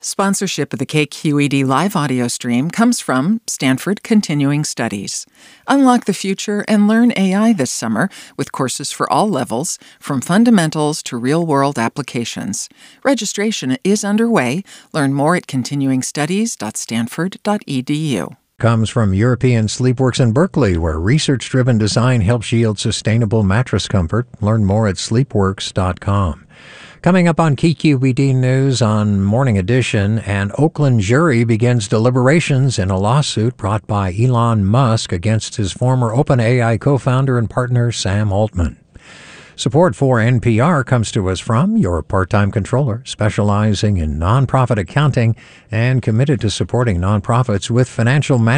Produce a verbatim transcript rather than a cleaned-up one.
Sponsorship of the K Q E D live audio stream comes from Stanford Continuing Studies. Unlock the future and learn A I this summer with courses for all levels, from fundamentals to real-world applications. Registration is underway. Learn more at continuing studies dot stanford dot e d u. Comes from European Sleepworks in Berkeley, where research-driven design helps yield sustainable mattress comfort. Learn more at sleepworks dot com. Coming up on K Q E D News on Morning Edition, an Oakland jury begins deliberations in a lawsuit brought by Elon Musk against his former OpenAI co-founder and partner Sam Altman. Support for N P R comes to us from your part-time controller, specializing in nonprofit accounting and committed to supporting nonprofits with financial management.